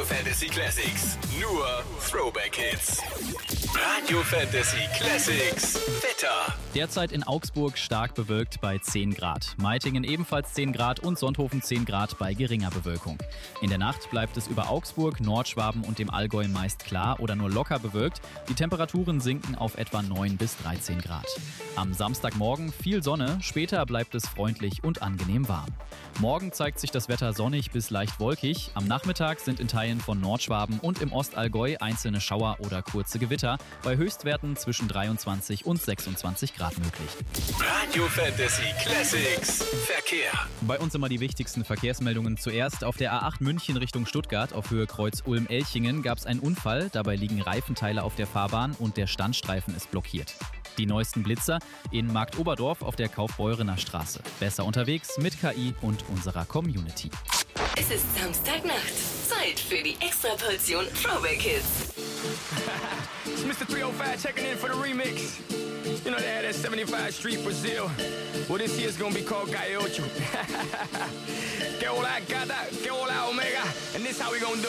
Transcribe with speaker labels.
Speaker 1: Fantasy Classics. Nur Throwback Hits. Radio Fantasy Classics. Wetter.
Speaker 2: Derzeit in Augsburg stark bewölkt bei 10 Grad. Meitingen ebenfalls 10 Grad und Sonthofen 10 Grad bei geringer Bewölkung. In der Nacht bleibt es über Augsburg, Nordschwaben und dem Allgäu meist klar oder nur locker bewölkt. Die Temperaturen sinken auf etwa 9 bis 13 Grad. Am Samstagmorgen viel Sonne, später bleibt es freundlich und angenehm warm. Morgen zeigt sich das Wetter sonnig bis leicht wolkig. Am Nachmittag sind in Teilen von Nordschwaben und im Ostallgäu einzelne Schauer oder kurze Gewitter bei Höchstwerten zwischen 23 und 26 Grad möglich.
Speaker 1: Radio Fantasy Classics. Verkehr.
Speaker 2: Bei uns immer die wichtigsten Verkehrsmeldungen zuerst. Auf der A8 München Richtung Stuttgart auf Höhe Kreuz Ulm-Elchingen gab es einen Unfall. Dabei liegen Reifenteile auf der Fahrbahn und der Standstreifen ist blockiert. Die neuesten Blitzer in Marktoberdorf auf der Kaufbeurener Straße. Besser unterwegs mit KI und unserer Community.
Speaker 3: Es ist Samstagnacht. Zeit für die Extraportion Throwback Hits.
Speaker 4: It's Mr. 305 checking in for the remix. You know they had that 75 Street Brazil. Well, this year's gonna be called Gaiocho. Que hola gata, que hola omega. And this how we gonna do